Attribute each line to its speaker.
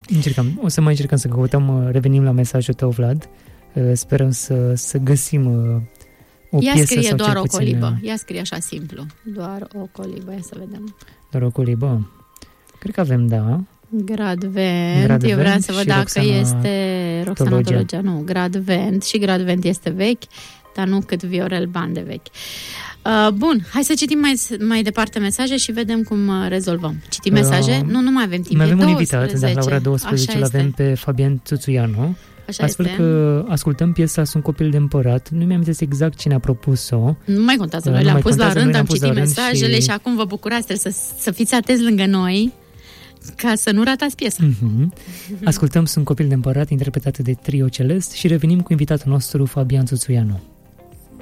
Speaker 1: O să mai încercăm să căutăm, revenim la mesajul tău, Vlad. Sperăm să găsim o piesă
Speaker 2: scrie
Speaker 1: sau
Speaker 2: doar
Speaker 1: cel
Speaker 2: o
Speaker 1: puțin...
Speaker 2: colibă. Ea scrie așa simplu. Doar o colibă, ia să vedem.
Speaker 1: Doar o colibă? Cred că avem, da.
Speaker 2: Gradvent. Eu vreau să văd dacă este Roxana Tologea. Nu, Gradvent. Și Gradvent este vechi, dar nu cât Viorel Bande vechi. Bun, hai să citim mai departe mesaje și vedem cum rezolvăm. Citim mesaje? Nu mai avem timp.
Speaker 1: Mai avem un invitat, dar la ora 12 îl avem pe Fabian Țuțuianu. Astfel că ascultăm piesa Sunt copil de împărat. Nu mi-am zis exact cine a propus-o.
Speaker 2: Nu mai contează, noi le-am pus la rând, am citit mesajele și acum vă bucurați, trebuie să fiți atenți lângă noi ca să nu ratați piesa.
Speaker 1: Ascultăm Sunt copil de împărat, interpretată de Trio Celest, și revenim cu invitatul nostru Fabian Țuțuianu.